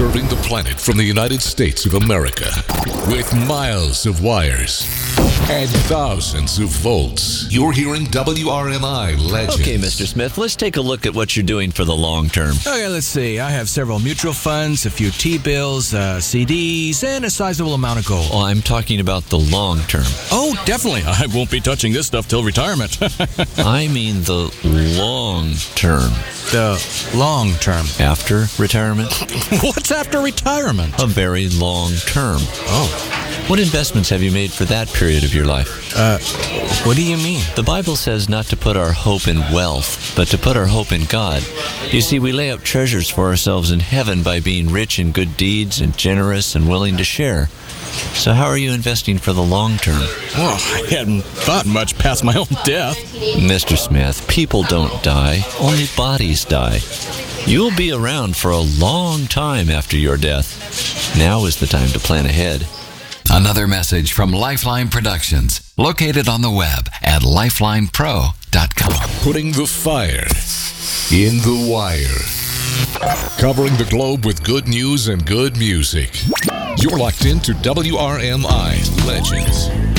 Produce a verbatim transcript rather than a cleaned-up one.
serving the planet from the United States of America with miles of wires and thousands of volts. You're hearing W R M I Legends. Okay, Mister Smith, let's take a look at what you're doing for the long term. Okay, let's see. I have several mutual funds, a few T-bills, uh, C Ds, and a sizable amount of gold. Well, I'm talking about the long term. Oh, definitely. I won't be touching this stuff till retirement. I mean the long term. The long term. After retirement? What's after retirement? A very long term. Oh. What investments have you made for that period of your life? Uh, what do you mean? The Bible says not to put our hope in wealth, but to put our hope in God. You see, we lay up treasures for ourselves in heaven by being rich in good deeds and generous and willing to share. So how are you investing for the long term? Well, I hadn't thought much past my own death. Mister Smith, people don't die. Only bodies die. You'll be around for a long time after your death. Now is the time to plan ahead. Another message from Lifeline Productions, located on the web at lifeline pro dot com. Putting the fire in the wire. Covering the globe with good news and good music. You're locked into W R M I Legends.